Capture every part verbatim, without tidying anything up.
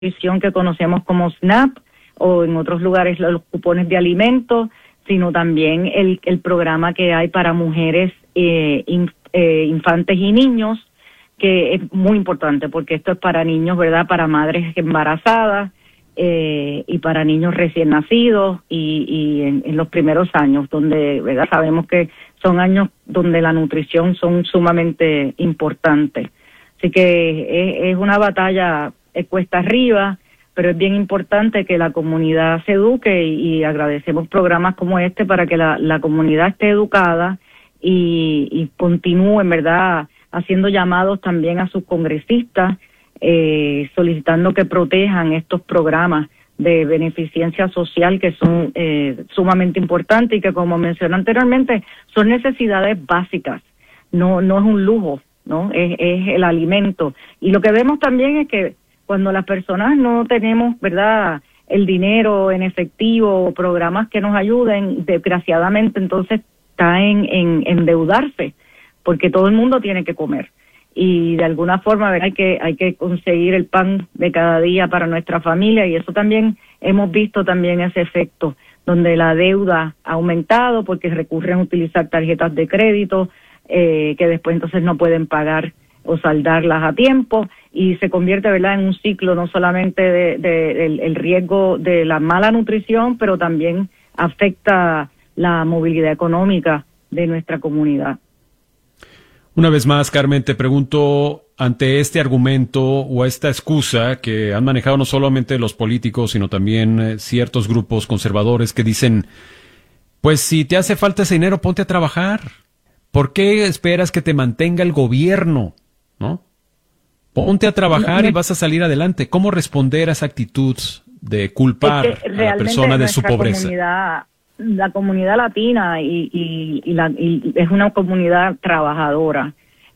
nutrición que conocemos como SNAP, o en otros lugares los cupones de alimentos, sino también el, el programa que hay para mujeres, eh, in, eh, infantes y niños, que es muy importante porque esto es para niños, ¿verdad? Para madres embarazadas eh, y para niños recién nacidos y, y en, en los primeros años, donde, ¿verdad? Sabemos que son años donde la nutrición son sumamente importantes. Así que es, es una batalla eh, cuesta arriba, pero es bien importante que la comunidad se eduque y, y agradecemos programas como este para que la, la comunidad esté educada y, y continúe, en verdad, haciendo llamados también a sus congresistas, eh, solicitando que protejan estos programas de beneficencia social que son eh, sumamente importantes y que, como mencioné anteriormente, son necesidades básicas, no no es un lujo, ¿no? Es, es el alimento. Y lo que vemos también es que cuando las personas no tenemos, ¿verdad?, el dinero en efectivo o programas que nos ayuden, desgraciadamente entonces caen en endeudarse, porque todo el mundo tiene que comer. Y de alguna forma, ¿verdad?, hay que hay que conseguir el pan de cada día para nuestra familia, y eso también hemos visto también ese efecto, donde la deuda ha aumentado porque recurren a utilizar tarjetas de crédito eh, que después entonces no pueden pagar o saldarlas a tiempo, y se convierte, ¿verdad?, en un ciclo no solamente de, de, de el, el riesgo de la mala nutrición, pero también afecta la movilidad económica de nuestra comunidad. Una vez más, Carmen, te pregunto, ante este argumento o esta excusa que han manejado no solamente los políticos, sino también eh, ciertos grupos conservadores que dicen, pues si te hace falta ese dinero, ponte a trabajar. ¿Por qué esperas que te mantenga el gobierno? ¿No? Ponte a trabajar y vas a salir adelante. ¿Cómo responder a esa actitud de culpar es que a la persona de su pobreza? Comunidad, la comunidad latina y, y, y, la, y es una comunidad trabajadora.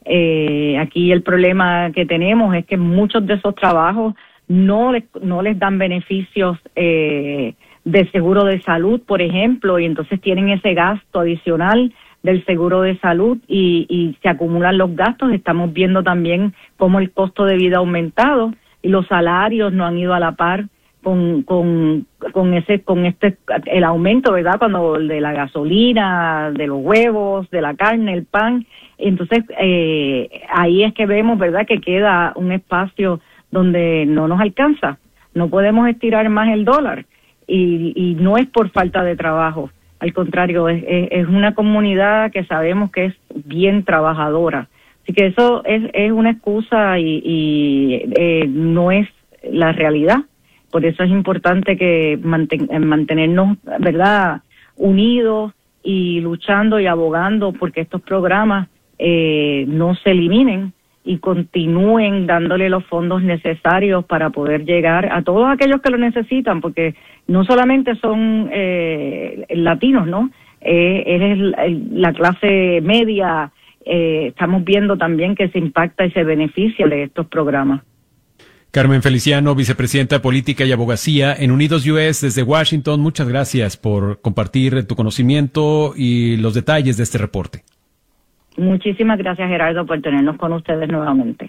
Eh, aquí el problema que tenemos es que muchos de esos trabajos no les, no les dan beneficios eh, de seguro de salud, por ejemplo, y entonces tienen ese gasto adicional del seguro de salud y, y se acumulan los gastos. Estamos viendo también cómo el costo de vida ha aumentado y los salarios no han ido a la par con con con ese con este el aumento, ¿verdad?, cuando de la gasolina, de los huevos, de la carne, el pan. Entonces eh, ahí es que vemos, ¿verdad?, que queda un espacio donde no nos alcanza, no podemos estirar más el dólar y, y no es por falta de trabajo. Al contrario, es, es, es una comunidad que sabemos que es bien trabajadora. Así que eso es, es una excusa y, y eh, no es la realidad. Por eso es importante que manten, mantenernos, ¿verdad?, unidos y luchando y abogando porque estos programas eh, no se eliminen y continúen dándole los fondos necesarios para poder llegar a todos aquellos que lo necesitan, porque no solamente son eh, latinos, ¿no? Eh, es la clase media, eh, estamos viendo también que se impacta y se beneficia de estos programas. Carmen Feliciano, vicepresidenta de Política y Abogacía en Unidos U S desde Washington, muchas gracias por compartir tu conocimiento y los detalles de este reporte. Muchísimas gracias, Gerardo, por tenernos con ustedes nuevamente.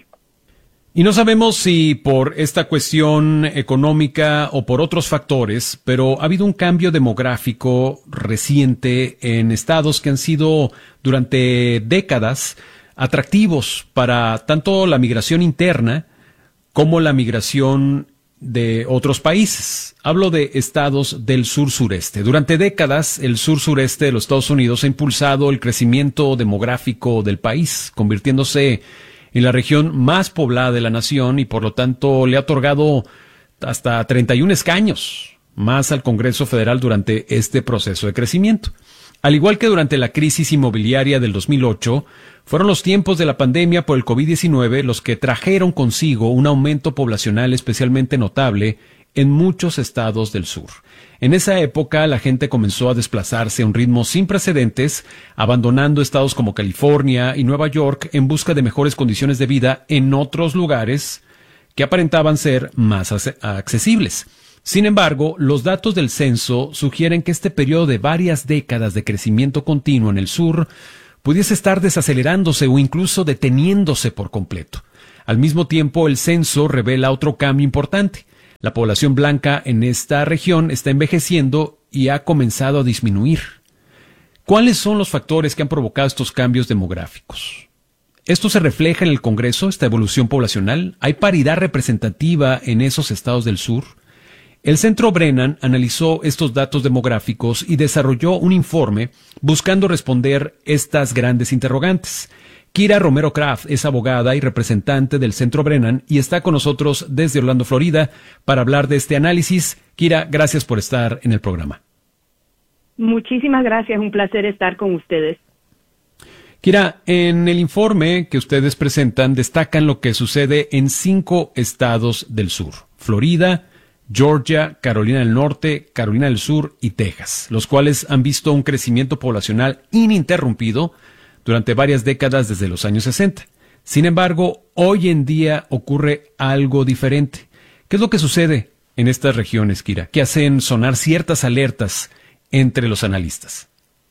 Y no sabemos si por esta cuestión económica o por otros factores, pero ha habido un cambio demográfico reciente en estados que han sido durante décadas atractivos para tanto la migración interna como la migración de otros países. Hablo de estados del sur-sureste. Durante décadas, el sur-sureste de los Estados Unidos ha impulsado el crecimiento demográfico del país, convirtiéndose en la región más poblada de la nación y por lo tanto le ha otorgado hasta treinta y un escaños más al Congreso Federal durante este proceso de crecimiento. Al igual que durante la crisis inmobiliaria del dos mil ocho, fueron los tiempos de la pandemia por el COVID diecinueve los que trajeron consigo un aumento poblacional especialmente notable en muchos estados del sur. En esa época, la gente comenzó a desplazarse a un ritmo sin precedentes, abandonando estados como California y Nueva York en busca de mejores condiciones de vida en otros lugares que aparentaban ser más accesibles. Sin embargo, los datos del censo sugieren que este periodo de varias décadas de crecimiento continuo en el sur pudiese estar desacelerándose o incluso deteniéndose por completo. Al mismo tiempo, el censo revela otro cambio importante. La población blanca en esta región está envejeciendo y ha comenzado a disminuir. ¿Cuáles son los factores que han provocado estos cambios demográficos? ¿Esto se refleja en el Congreso, esta evolución poblacional? ¿Hay paridad representativa en esos estados del sur? El Centro Brennan analizó estos datos demográficos y desarrolló un informe buscando responder estas grandes interrogantes. Kira Romero Kraft es abogada y representante del Centro Brennan y está con nosotros desde Orlando, Florida, para hablar de este análisis. Kira, gracias por estar en el programa. Muchísimas gracias, un placer estar con ustedes. Kira, en el informe que ustedes presentan destacan lo que sucede en cinco estados del sur: Florida, Georgia, Carolina del Norte, Carolina del Sur y Texas, los cuales han visto un crecimiento poblacional ininterrumpido durante varias décadas desde los años sesenta. Sin embargo, hoy en día ocurre algo diferente. ¿Qué es lo que sucede en estas regiones, Kira, que hacen sonar ciertas alertas entre los analistas?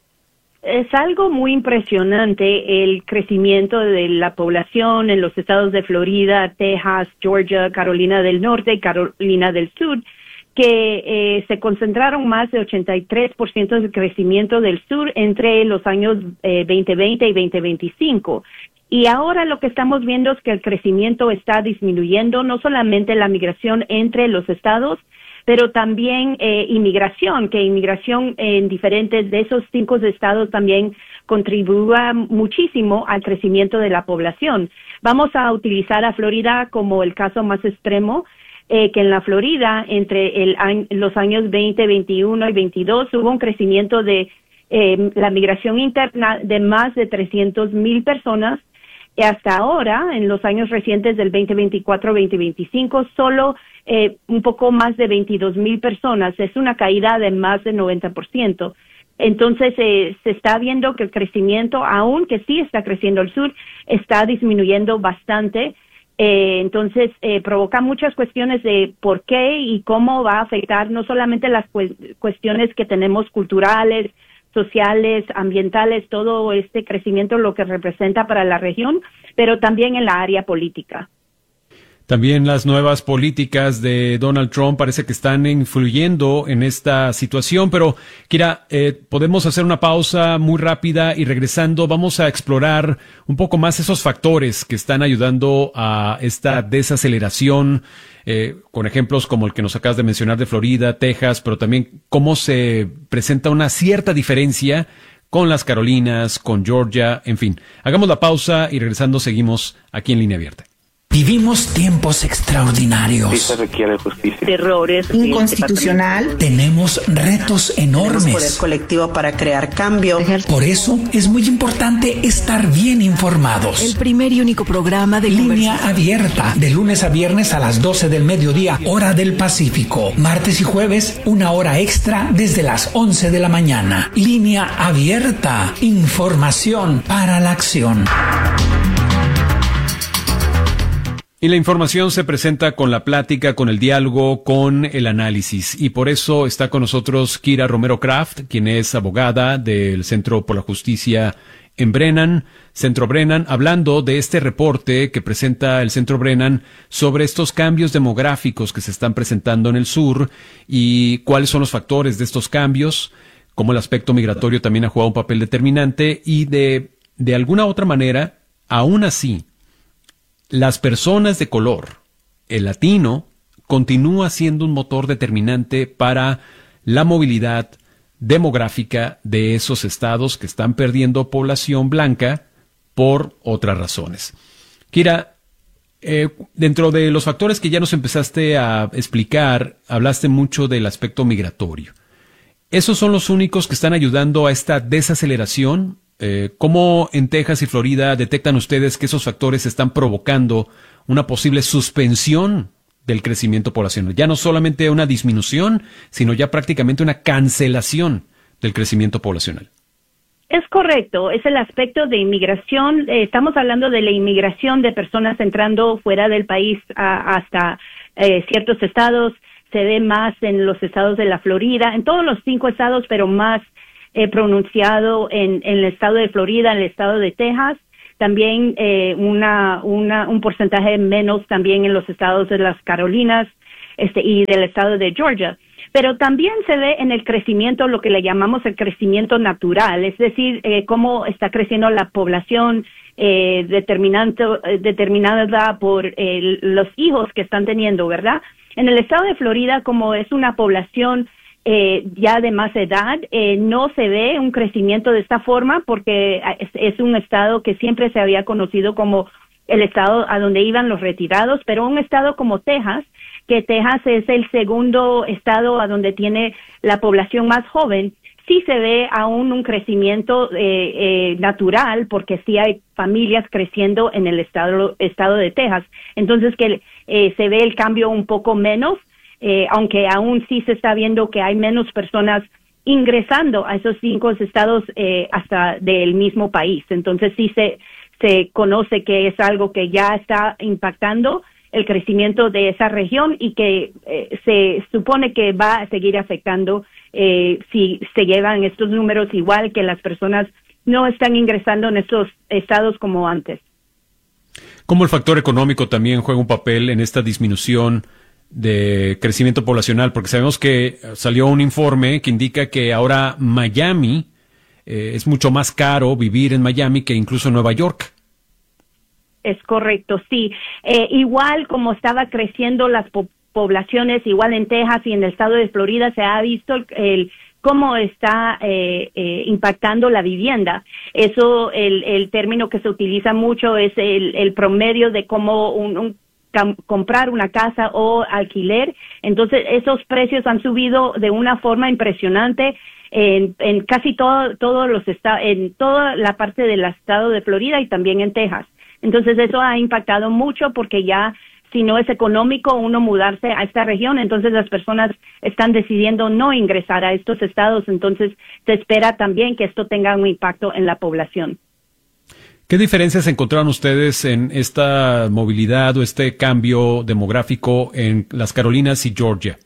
Es algo muy impresionante el crecimiento de la población en los estados de Florida, Texas, Georgia, Carolina del Norte y Carolina del Sur, que eh, se concentraron más de ochenta y tres por ciento del crecimiento del sur entre los años eh, veinte veinte y veinte veinticinco. Y ahora lo que estamos viendo es que el crecimiento está disminuyendo, no solamente la migración entre los estados, pero también eh, inmigración, que inmigración en diferentes de esos cinco estados también contribuya muchísimo al crecimiento de la población. Vamos a utilizar a Florida como el caso más extremo, eh, que en la Florida, entre el año, los años veinte, veintiuno y veintidós, hubo un crecimiento de eh, la migración interna de más de trescientos mil personas. Y hasta ahora, en los años recientes del veinte veinticuatro veinte veinticinco, solo eh, un poco más de veintidós mil personas. Es una caída de más del noventa por ciento. Entonces, eh, se está viendo que el crecimiento, aunque sí está creciendo el sur, está disminuyendo bastante. Eh, entonces, eh, provoca muchas cuestiones de por qué y cómo va a afectar no solamente las cu- cuestiones que tenemos culturales, sociales, ambientales, todo este crecimiento, lo que representa para la región, pero también en la área política. También las nuevas políticas de Donald Trump parece que están influyendo en esta situación, pero Kira, eh, podemos hacer una pausa muy rápida y regresando vamos a explorar un poco más esos factores que están ayudando a esta desaceleración, eh, con ejemplos como el que nos acabas de mencionar de Florida, Texas, pero también cómo se presenta una cierta diferencia con las Carolinas, con Georgia, en fin. Hagamos la pausa y regresando seguimos aquí en Línea Abierta. Vivimos tiempos extraordinarios. Sí se requiere justicia. Errores inconstitucional. Tenemos retos enormes. Tenemos poder colectivo para crear cambio. Por eso es muy importante estar bien informados. El primer y único programa de Línea Abierta, de lunes a viernes a las doce del mediodía, hora del Pacífico. Martes y jueves, una hora extra desde las once de la mañana. Línea Abierta, información para la acción. Y la información se presenta con la plática, con el diálogo, con el análisis. Y por eso está con nosotros Kira Romero Kraft, quien es abogada del Centro por la Justicia en Brennan, Centro Brennan, hablando de este reporte que presenta el Centro Brennan sobre estos cambios demográficos que se están presentando en el sur y cuáles son los factores de estos cambios, cómo el aspecto migratorio también ha jugado un papel determinante y de, de alguna otra manera, aún así, las personas de color, el latino, continúa siendo un motor determinante para la movilidad demográfica de esos estados que están perdiendo población blanca por otras razones. Kira, eh, dentro de los factores que ya nos empezaste a explicar, hablaste mucho del aspecto migratorio. ¿Esos son los únicos que están ayudando a esta desaceleración? Eh, ¿Cómo en Texas y Florida detectan ustedes que esos factores están provocando una posible suspensión del crecimiento poblacional? Ya no solamente una disminución, sino ya prácticamente una cancelación del crecimiento poblacional. Es correcto, es el aspecto de inmigración. Eh, estamos hablando de la inmigración de personas entrando fuera del país a, hasta eh, ciertos estados. Se ve más en los estados de la Florida, en todos los cinco estados, pero más eh, pronunciado en, en el estado de Florida, en el estado de Texas. También eh, una, una, un porcentaje menos también en los estados de las Carolinas. este, y del estado de Georgia. Pero también se ve en el crecimiento, lo que le llamamos el crecimiento natural, es decir, eh, cómo está creciendo la población eh, determinando, eh, determinada por eh, los hijos que están teniendo, ¿verdad? En el estado de Florida, como es una población eh, ya de más edad, eh, no se ve un crecimiento de esta forma porque es, es un estado que siempre se había conocido como el estado a donde iban los retirados, pero un estado como Texas, que Texas es el segundo estado a donde tiene la población más joven, sí se ve aún un crecimiento eh, eh, natural, porque sí hay familias creciendo en el estado estado de Texas. Entonces que eh, se ve el cambio un poco menos, eh, aunque aún sí se está viendo que hay menos personas ingresando a esos cinco estados eh, hasta del mismo país. Entonces sí se se conoce que es algo que ya está impactando el crecimiento de esa región y que eh, se supone que va a seguir afectando eh, si se llevan estos números igual, que las personas no están ingresando en estos estados como antes. ¿Cómo el factor económico también juega un papel en esta disminución de crecimiento poblacional? Porque sabemos que salió un informe que indica que ahora Miami eh, es mucho más caro vivir en Miami que incluso Nueva York. Es correcto, sí. Eh, igual como estaba creciendo las po- poblaciones, igual en Texas y en el estado de Florida, se ha visto el, el cómo está eh, eh, impactando la vivienda. Eso, el, el término que se utiliza mucho es el, el promedio de cómo un, un cam- comprar una casa o alquiler. Entonces, esos precios han subido de una forma impresionante en, en casi todo, todos los estados, en toda la parte del estado de Florida y también en Texas. Entonces eso ha impactado mucho porque ya si no es económico uno mudarse a esta región, entonces las personas están decidiendo no ingresar a estos estados, entonces se espera también que esto tenga un impacto en la población. ¿Qué diferencias encontraron ustedes en esta movilidad o este cambio demográfico en las Carolinas y Georgia?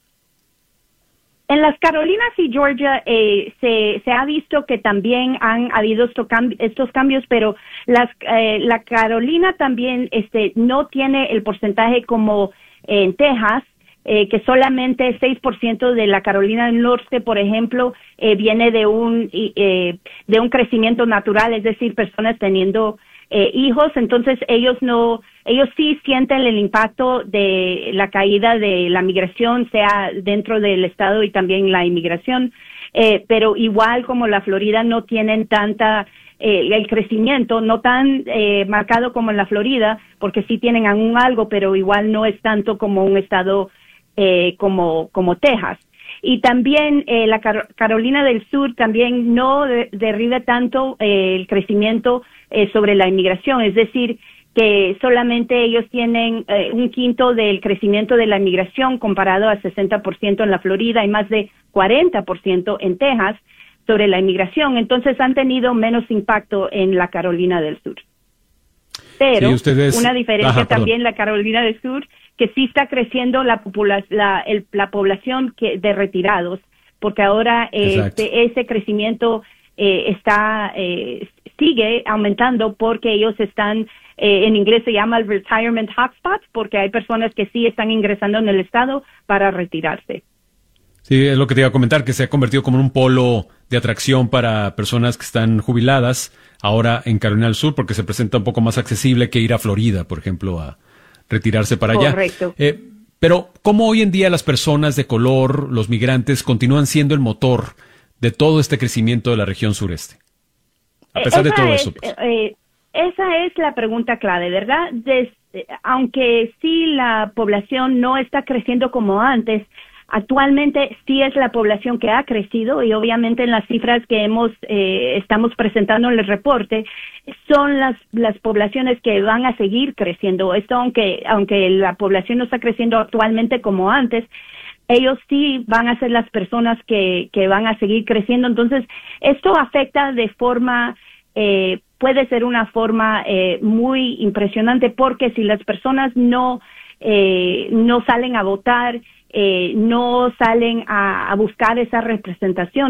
En las Carolinas y Georgia eh, se, se ha visto que también han habido estos, cambi- estos cambios, pero las, eh, la Carolina también este, no tiene el porcentaje como en Texas, eh, que solamente seis por ciento de la Carolina del Norte, por ejemplo, eh, viene de un, eh, de un crecimiento natural, es decir, personas teniendo eh, hijos, entonces ellos no, ellos sí sienten el impacto de la caída de la migración, sea dentro del estado y también la inmigración, eh, pero igual como la Florida no tienen tanta, eh, el crecimiento no tan eh, marcado como en la Florida, porque sí tienen aún algo, pero igual no es tanto como un estado eh, como, como Texas. Y también eh, la Car- Carolina del Sur también no de- derriba tanto eh, el crecimiento eh, sobre la inmigración, es decir, que solamente ellos tienen eh, un quinto del crecimiento de la inmigración comparado a sesenta por ciento en la Florida y más de cuarenta por ciento en Texas sobre la inmigración. Entonces han tenido menos impacto en la Carolina del Sur. Pero sí, ustedes... una diferencia Ajá, también en la Carolina del Sur, que sí está creciendo la, popula- la, el, la población que, de retirados, porque ahora este, ese crecimiento eh, está eh, sigue aumentando porque ellos están, eh, en inglés se llama el retirement hotspot, porque hay personas que sí están ingresando en el estado para retirarse. Sí, es lo que te iba a comentar, que se ha convertido como en un polo de atracción para personas que están jubiladas ahora en Carolina del Sur, porque se presenta un poco más accesible que ir a Florida, por ejemplo, a retirarse para allá. Correcto. Eh, pero, ¿cómo hoy en día las personas de color, los migrantes, continúan siendo el motor de todo este crecimiento de la región sureste? A pesar esa de todo es, eso. Pues. Eh, esa es la pregunta clave, ¿verdad? Des, eh, aunque sí la población no está creciendo como antes, actualmente sí es la población que ha crecido y obviamente en las cifras que hemos eh, estamos presentando en el reporte son las las poblaciones que van a seguir creciendo. Esto aunque aunque la población no está creciendo actualmente como antes, ellos sí van a ser las personas que que van a seguir creciendo. Entonces esto afecta de forma eh, puede ser una forma eh, muy impresionante, porque si las personas no eh, no salen a votar, Eh, no salen a, a buscar esa representación,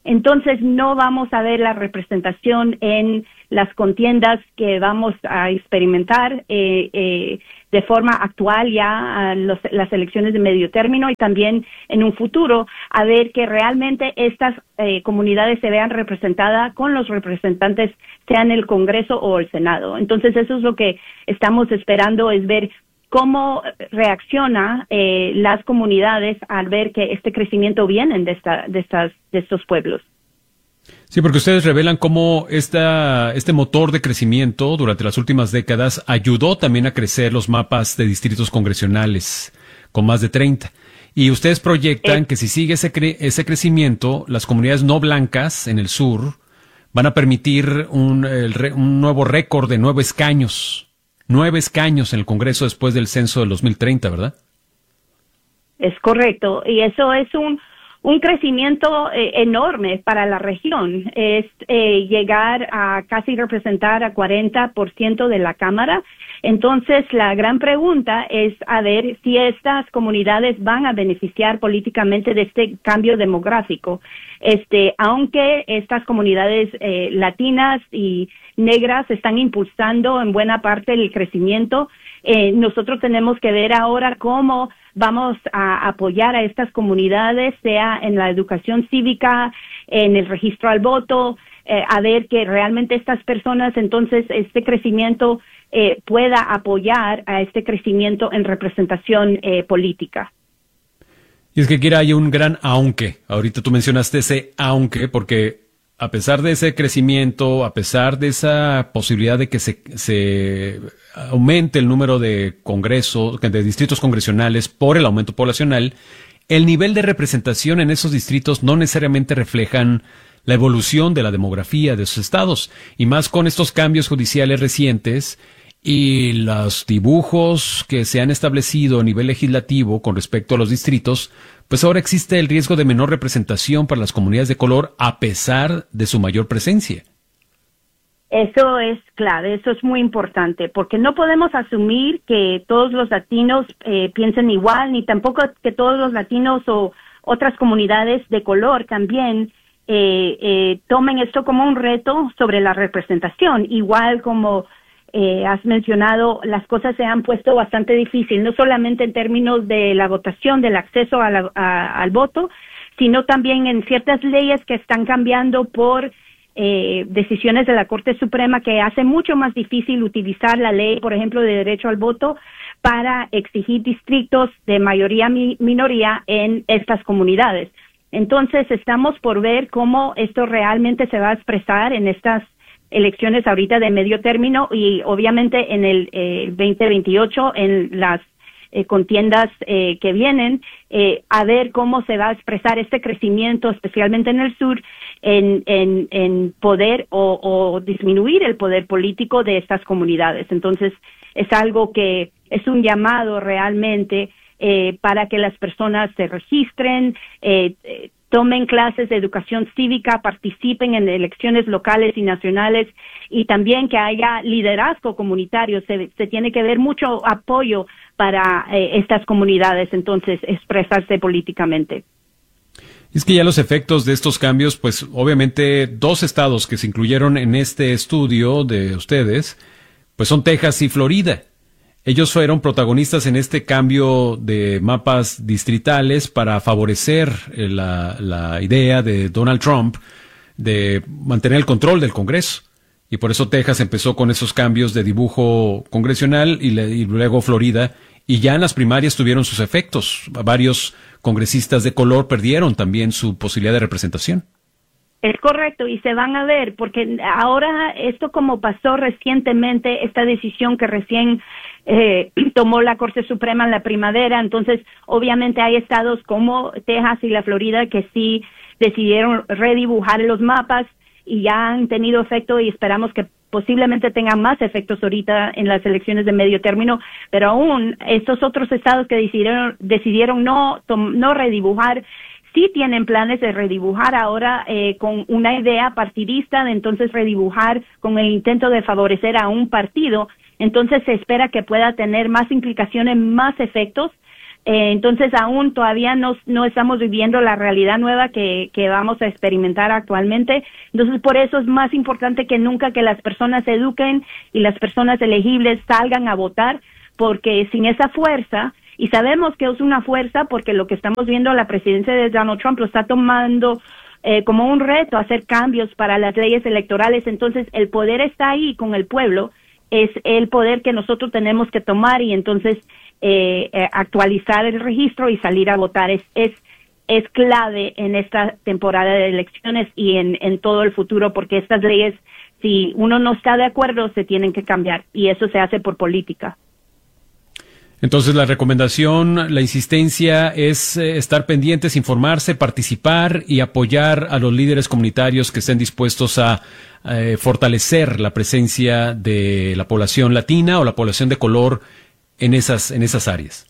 entonces no vamos a ver la representación en las contiendas que vamos a experimentar eh, eh, de forma actual ya a los, las elecciones de medio término, y también en un futuro a ver que realmente estas eh, comunidades se vean representadas con los representantes, sea en el Congreso o el Senado. Entonces eso es lo que estamos esperando, es ver cómo reacciona eh, las comunidades al ver que este crecimiento viene de, esta, de, estas, de estos pueblos. Sí, porque ustedes revelan cómo esta, este motor de crecimiento durante las últimas décadas ayudó también a crecer los mapas de distritos congresionales, con más de treinta. Y ustedes proyectan eh, que si sigue ese, cre ese crecimiento, las comunidades no blancas en el sur van a permitir un, el re un nuevo récord de nueve escaños. Nueve escaños en el Congreso después del censo del dos mil treinta, ¿verdad? Es correcto. Y eso es un... Un crecimiento eh, enorme para la región, es eh, llegar a casi representar a cuarenta por ciento de la Cámara. Entonces, la gran pregunta es a ver si estas comunidades van a beneficiar políticamente de este cambio demográfico. Este, aunque estas comunidades eh, latinas y negras están impulsando en buena parte el crecimiento, eh, nosotros tenemos que ver ahora cómo vamos a apoyar a estas comunidades, sea en la educación cívica, en el registro al voto, eh, a ver que realmente estas personas, entonces, este crecimiento eh, pueda apoyar a este crecimiento en representación eh, política. Y es que, Kira, hay un gran aunque. Ahorita tú mencionaste ese aunque, porque a pesar de ese crecimiento, a pesar de esa posibilidad de que se, se aumente el número de congresos, de distritos congresionales por el aumento poblacional, el nivel de representación en esos distritos no necesariamente reflejan la evolución de la demografía de esos estados, y más con estos cambios judiciales recientes y los dibujos que se han establecido a nivel legislativo con respecto a los distritos, pues ahora existe el riesgo de menor representación para las comunidades de color a pesar de su mayor presencia. Eso es clave, eso es muy importante, porque no podemos asumir que todos los latinos eh, piensen igual, ni tampoco que todos los latinos o otras comunidades de color también eh, eh, tomen esto como un reto sobre la representación, igual como Eh, has mencionado, las cosas se han puesto bastante difícil, no solamente en términos de la votación, del acceso a la, a, al voto, sino también en ciertas leyes que están cambiando por eh, decisiones de la Corte Suprema que hace mucho más difícil utilizar la ley, por ejemplo, de derecho al voto para exigir distritos de mayoría mi, minoría en estas comunidades. Entonces, estamos por ver cómo esto realmente se va a expresar en estas elecciones ahorita de medio término y obviamente en el eh, veinte veintiocho en las eh, contiendas eh, que vienen, eh, a ver cómo se va a expresar este crecimiento, especialmente en el sur, en, en, en poder o, o disminuir el poder político de estas comunidades. Entonces, es algo que es un llamado realmente eh, para que las personas se registren, eh, eh, tomen clases de educación cívica, participen en elecciones locales y nacionales, y también que haya liderazgo comunitario. Se, se tiene que ver mucho apoyo para eh, estas comunidades, entonces, expresarse políticamente. Es que ya los efectos de estos cambios, pues obviamente dos estados que se incluyeron en este estudio de ustedes, pues son Texas y Florida. Ellos fueron protagonistas en este cambio de mapas distritales para favorecer la, la idea de Donald Trump de mantener el control del Congreso. Y por eso Texas empezó con esos cambios de dibujo congresional y, le, y luego Florida. Y ya en las primarias tuvieron sus efectos. Varios congresistas de color perdieron también su posibilidad de representación. Es correcto, y se van a ver, porque ahora esto como pasó recientemente, esta decisión que recién eh, tomó la Corte Suprema en la primavera, entonces obviamente hay estados como Texas y la Florida que sí decidieron redibujar los mapas y ya han tenido efecto, y esperamos que posiblemente tengan más efectos ahorita en las elecciones de medio término, pero aún estos otros estados que decidieron, decidieron no, no redibujar, sí tienen planes de redibujar ahora eh, con una idea partidista, de entonces redibujar con el intento de favorecer a un partido. Entonces se espera que pueda tener más implicaciones, más efectos, Eh, entonces aún todavía no, no estamos viviendo la realidad nueva que, que vamos a experimentar actualmente. Entonces por eso es más importante que nunca que las personas se eduquen y las personas elegibles salgan a votar, porque sin esa fuerza, y sabemos que es una fuerza porque lo que estamos viendo, la presidencia de Donald Trump lo está tomando eh, como un reto hacer cambios para las leyes electorales. Entonces el poder está ahí con el pueblo, es el poder que nosotros tenemos que tomar y entonces eh, eh, actualizar el registro y salir a votar es es es clave en esta temporada de elecciones y en, en todo el futuro, porque estas leyes, si uno no está de acuerdo, se tienen que cambiar y eso se hace por política. Entonces la recomendación, la insistencia es eh, estar pendientes, informarse, participar y apoyar a los líderes comunitarios que estén dispuestos a eh, fortalecer la presencia de la población latina o la población de color en esas, en esas áreas.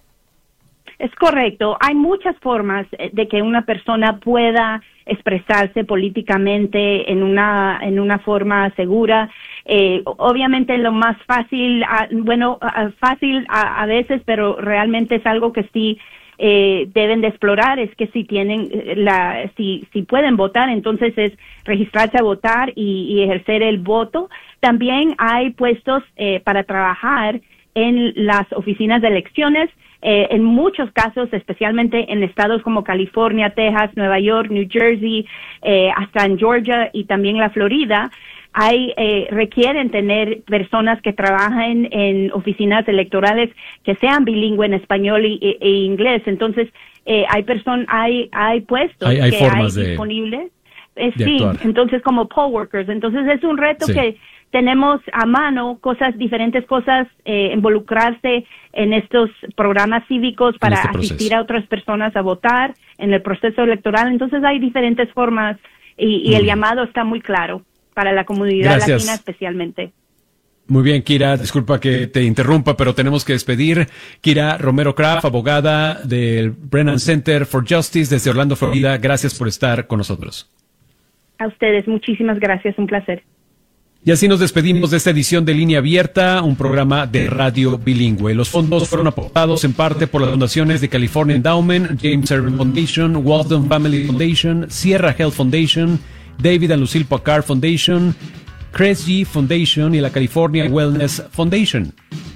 Es correcto. Hay muchas formas de que una persona pueda expresarse políticamente en una en una forma segura. Eh, obviamente lo más fácil, uh, bueno, uh, fácil a, a veces, pero realmente es algo que sí eh, deben de explorar, es que si tienen la, si si pueden votar, entonces es registrarse a votar y, y ejercer el voto. También hay puestos eh, para trabajar en las oficinas de elecciones. Eh, en muchos casos, especialmente en estados como California, Texas, Nueva York, New Jersey, eh, hasta en Georgia y también la Florida, hay eh, requieren tener personas que trabajen en oficinas electorales que sean bilingües en español y, e, e inglés. Entonces, eh, hay person, hay hay puestos hay, hay que formas hay de, disponibles. Eh, de sí, actuar. entonces como poll workers. Entonces es un reto sí. que tenemos a mano, cosas, diferentes cosas, eh, involucrarse en estos programas cívicos para este asistir a otras personas a votar en el proceso electoral. Entonces hay diferentes formas y, y el llamado está muy claro para la comunidad Gracias. latina especialmente. Muy bien, Kira, disculpa que te interrumpa, pero tenemos que despedir. Kira Romero Craft, abogada del Brennan Center for Justice desde Orlando, Florida. Gracias por estar con nosotros. A ustedes, muchísimas gracias, un placer. Y así nos despedimos de esta edición de Línea Abierta, un programa de radio bilingüe. Los fondos fueron aportados en parte por las fundaciones de California Endowment, James Irving Foundation, Walden Family Foundation, Sierra Health Foundation, David and Lucille Packard Foundation, Kresge Foundation y la California Wellness Foundation.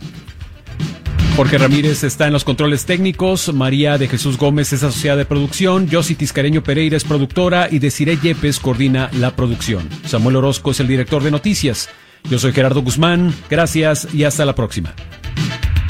Jorge Ramírez está en los controles técnicos, María de Jesús Gómez es asociada de producción, Yossi Tiscareño Pereira es productora y Desiree Yepes coordina la producción. Samuel Orozco es el director de noticias. Yo soy Gerardo Guzmán, gracias y hasta la próxima.